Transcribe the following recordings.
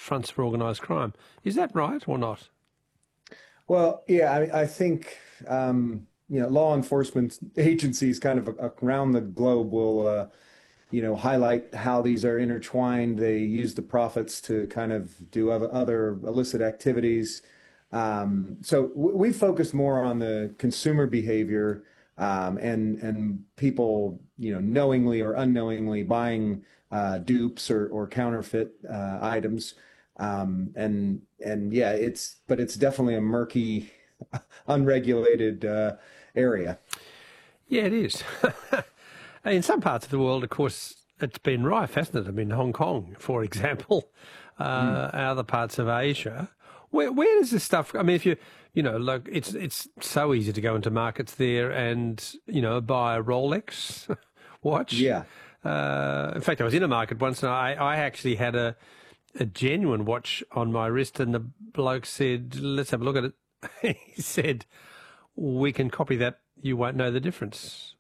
fronts for organised crime. Is that right or not? Well, yeah, I think law enforcement agencies kind of around the globe will highlight how these are intertwined. They use the profits to kind of do other illicit activities. So we focus more on the consumer behavior, and people, knowingly or unknowingly buying dupes or counterfeit items. And yeah, it's definitely a murky, unregulated area. Yeah, it is. In some parts of the world, of course, it's been rife, hasn't it? I mean, Hong Kong, for example, other parts of Asia. Where does this stuff? I mean, if like it's so easy to go into markets there and buy a Rolex watch. Yeah. In fact, I was in a market once, and I actually had a genuine watch on my wrist, and the bloke said, "Let's have a look at it." He said, "We can copy that. You won't know the difference."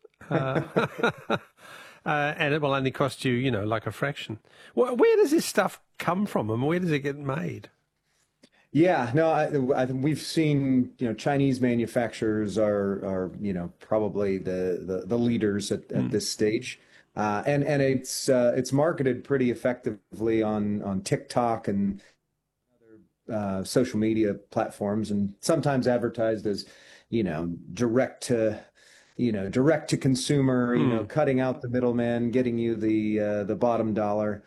And it will only cost you, like a fraction. Where does this stuff come from, and where does it get made? Yeah, no, I think we've seen, Chinese manufacturers are probably the leaders at this stage. And it's marketed pretty effectively on TikTok and other social media platforms, and sometimes advertised as, direct to consumer, cutting out the middleman, getting you the bottom dollar.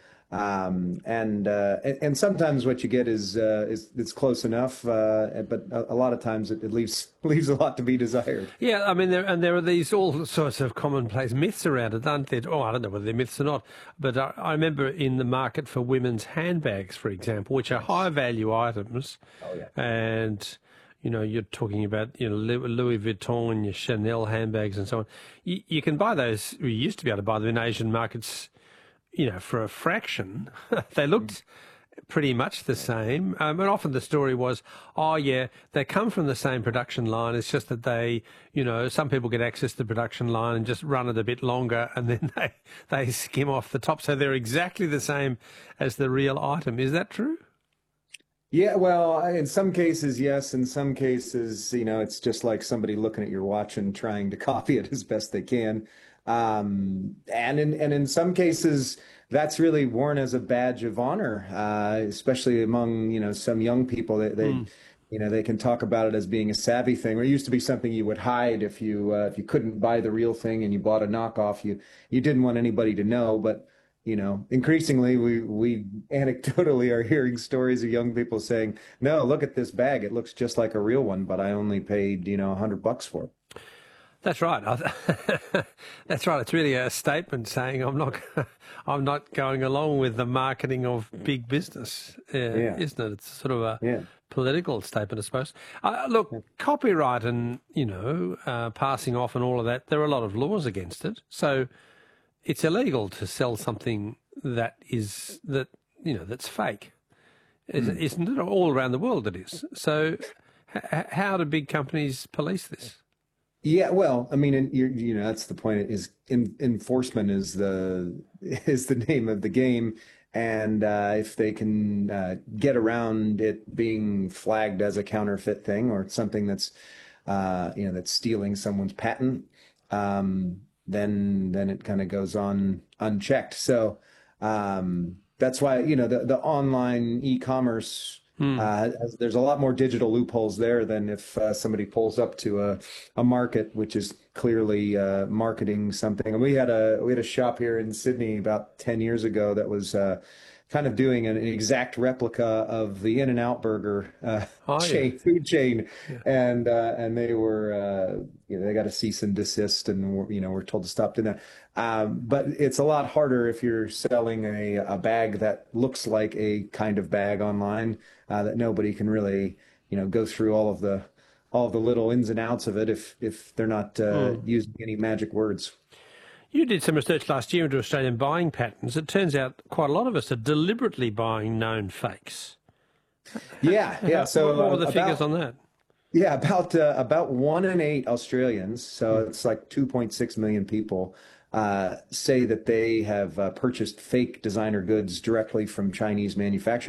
And sometimes what you get is it's close enough, but a lot of times it leaves a lot to be desired. Yeah, I mean, there are these all sorts of commonplace myths around it, aren't there? Oh, I don't know whether they're myths or not, but I remember in the market for women's handbags, for example, which are high value items, Oh, yeah. and you're talking about Louis Vuitton and your Chanel handbags and so on. You can buy those. You used to be able to buy them in Asian markets, for a fraction. They looked pretty much the same. And often the story was, oh, yeah, they come from the same production line. It's just that they, some people get access to the production line and just run it a bit longer, and then they skim off the top. So they're exactly the same as the real item. Is that true? Yeah, well, in some cases, yes. In some cases, it's just like somebody looking at your watch and trying to copy it as best they can. And in some cases, that's really worn as a badge of honor, especially among, some young people. They can talk about it as being a savvy thing. Or it used to be something you would hide if you couldn't buy the real thing and you bought a knockoff. You didn't want anybody to know, but increasingly we anecdotally are hearing stories of young people saying, "No, look at this bag. It looks just like a real one, but I only paid, $100 for it." That's right. That's right. It's really a statement saying I'm not going along with the marketing of big business, isn't it? It's sort of a political statement, I suppose. Look, copyright and passing off and all of that. There are a lot of laws against it, so it's illegal to sell something that's fake, isn't it? All around the world it is. So how do big companies police this? Yeah, well, I mean, that's the point. Enforcement is the name of the game, and if they can get around it being flagged as a counterfeit thing or something that's that's stealing someone's patent, then it kind of goes on unchecked. So that's why the online e-commerce. There's a lot more digital loopholes there than if somebody pulls up to a market which is clearly marketing something. And we had a shop here in Sydney about 10 years ago that was kind of doing an exact replica of the In-N-Out burger food chain, and they were they got a cease and desist, and we're told to stop doing that. But it's a lot harder if you're selling a bag that looks like a kind of bag online that nobody can really go through all of the little ins and outs of it if they're not using any magic words. You did some research last year into Australian buying patterns. It turns out quite a lot of us are deliberately buying known fakes. Yeah. So what were the figures on that? Yeah, about 1 in 8 Australians, so it's like 2.6 million people, say that they have purchased fake designer goods directly from Chinese manufacturers.